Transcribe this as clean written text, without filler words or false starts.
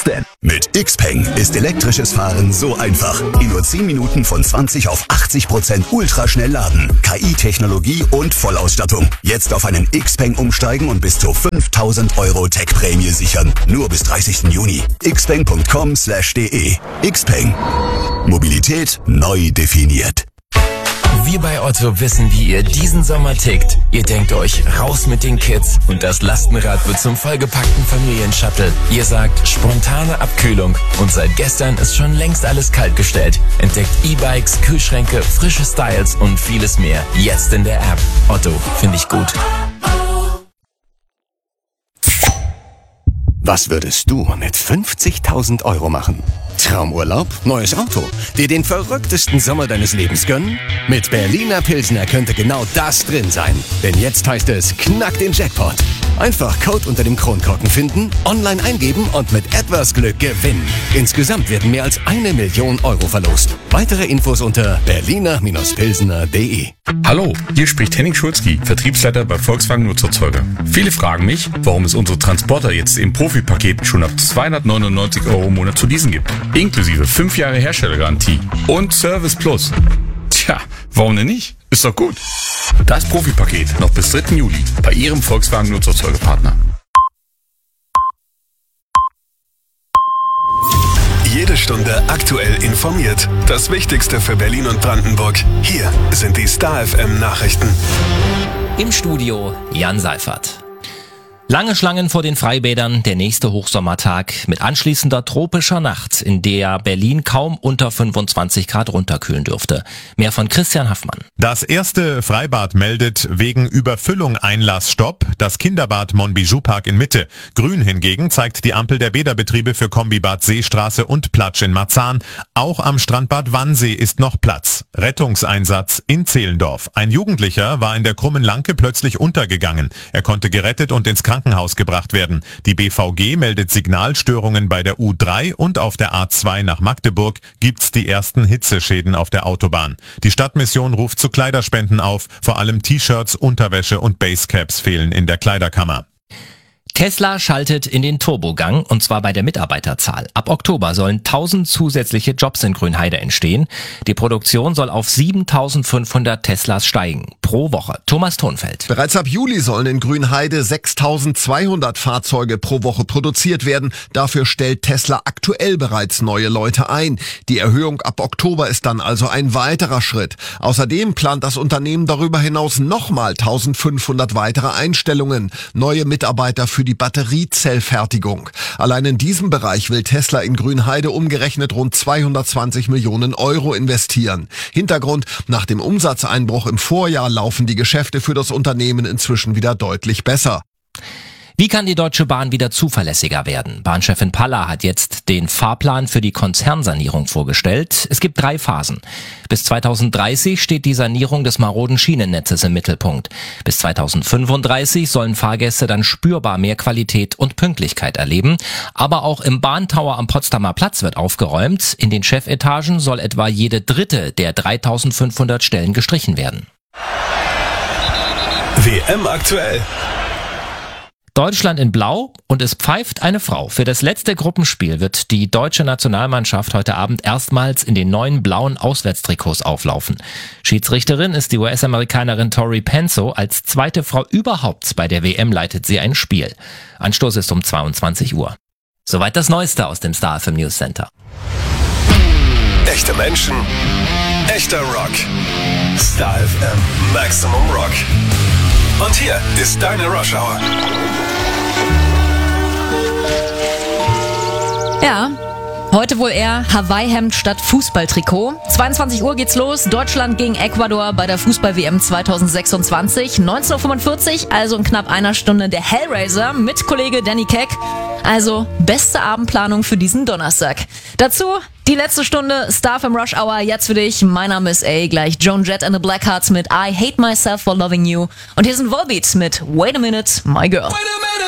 denn? Mit Xpeng ist elektrisches Fahren so einfach. In nur 10 Minuten von 20 auf 80% ultraschnell laden. KI-Technologie und Vollausstattung. Jetzt auf einen Xpeng umsteigen und bis zu 5.000 € Tech-Prämie sichern. Nur bis 30. Juni. xpeng.com/de. Xpeng. Mobilität neu definiert. Wir bei Otto wissen, wie ihr diesen Sommer tickt. Ihr denkt euch, raus mit den Kids und das Lastenrad wird zum vollgepackten Familienshuttle. Ihr sagt, spontane Abkühlung und seit gestern ist schon längst alles kaltgestellt. Entdeckt E-Bikes, Kühlschränke, frische Styles und vieles mehr. Jetzt in der App. Otto, finde ich gut. Was würdest du mit 50.000 € machen? Traumurlaub? Neues Auto? Dir den verrücktesten Sommer deines Lebens gönnen? Mit Berliner Pilsner könnte genau das drin sein. Denn jetzt heißt es, knack den Jackpot. Einfach Code unter dem Kronkorken finden, online eingeben und mit etwas Glück gewinnen. Insgesamt werden mehr als 1 Million € verlost. Weitere Infos unter berliner-pilsner.de. Hallo, hier spricht Henning Schulzki, Vertriebsleiter bei Volkswagen Nutzerzeuger. Viele fragen mich, warum es unsere Transporter jetzt im Profipaket schon ab 299 € im Monat zu leasen gibt. Inklusive 5 Jahre Herstellergarantie und Service Plus. Tja, warum denn nicht? Ist doch gut. Das Profipaket noch bis 3. Juli bei Ihrem Volkswagen Nutzerzeugerpartner. Jede Stunde aktuell informiert. Das Wichtigste für Berlin und Brandenburg. Hier sind die Star FM Nachrichten. Im Studio Jan Seifert. Lange Schlangen vor den Freibädern, der nächste Hochsommertag mit anschließender tropischer Nacht, in der Berlin kaum unter 25 Grad runterkühlen dürfte. Mehr von Christian Haffmann. Das erste Freibad meldet wegen Überfüllung Einlassstopp, das Kinderbad Monbijou-Park in Mitte. Grün hingegen zeigt die Ampel der Bäderbetriebe für Kombibad Seestraße und Platsch in Marzahn. Auch am Strandbad Wannsee ist noch Platz. Rettungseinsatz in Zehlendorf. Ein Jugendlicher war in der Krummen Lanke plötzlich untergegangen. Er konnte gerettet und ins Krankenhaus gebracht werden. Die BVG meldet Signalstörungen bei der U3 und auf der A2 nach Magdeburg gibt's die ersten Hitzeschäden auf der Autobahn. Die Stadtmission ruft zu Kleiderspenden auf. Vor allem T-Shirts, Unterwäsche und Basecaps fehlen in der Kleiderkammer. Tesla schaltet in den Turbogang, und zwar bei der Mitarbeiterzahl. Ab Oktober sollen 1000 zusätzliche Jobs in Grünheide entstehen. Die Produktion soll auf 7.500 Teslas steigen pro Woche. Thomas Thonfeld. Bereits ab Juli sollen in Grünheide 6.200 Fahrzeuge pro Woche produziert werden. Dafür stellt Tesla aktuell bereits neue Leute ein. Die Erhöhung ab Oktober ist dann also ein weiterer Schritt. Außerdem plant das Unternehmen darüber hinaus nochmal 1.500 weitere Einstellungen. Neue Mitarbeiter für die Batteriezellfertigung. Allein in diesem Bereich will Tesla in Grünheide umgerechnet rund 220 Millionen € investieren. Hintergrund: Nach dem Umsatzeinbruch im Vorjahr laufen die Geschäfte für das Unternehmen inzwischen wieder deutlich besser. Wie kann die Deutsche Bahn wieder zuverlässiger werden? Bahnchefin Palla hat jetzt den Fahrplan für die Konzernsanierung vorgestellt. Es gibt 3 Phasen. Bis 2030 steht die Sanierung des maroden Schienennetzes im Mittelpunkt. Bis 2035 sollen Fahrgäste dann spürbar mehr Qualität und Pünktlichkeit erleben. Aber auch im Bahntower am Potsdamer Platz wird aufgeräumt. In den Chefetagen soll etwa jede dritte der 3.500 Stellen gestrichen werden. WM aktuell. Deutschland in Blau und es pfeift eine Frau. Für das letzte Gruppenspiel wird die deutsche Nationalmannschaft heute Abend erstmals in den neuen blauen Auswärtstrikots auflaufen. Schiedsrichterin ist die US-Amerikanerin Tori Penso. Als zweite Frau überhaupt bei der WM leitet sie ein Spiel. Anstoß ist um 22 Uhr. Soweit das Neueste aus dem Star FM News Center. Echte Menschen, echter Rock. Star FM Maximum Rock. Und hier ist deine Rush Hour. Ja, heute wohl eher Hawaii-Hemd statt Fußballtrikot. 22 Uhr geht's los. Deutschland gegen Ecuador bei der Fußball-WM 2026. 19.45 Uhr, also in knapp einer Stunde, der Hellraiser mit Kollege Danny Keck. Also beste Abendplanung für diesen Donnerstag. Dazu die letzte Stunde Star FM Rush Hour. Jetzt für dich. Mein Name ist A. Gleich Joan Jett and the Blackhearts mit I Hate Myself for Loving You. Und hier sind Volbeat mit Wait a Minute, My Girl.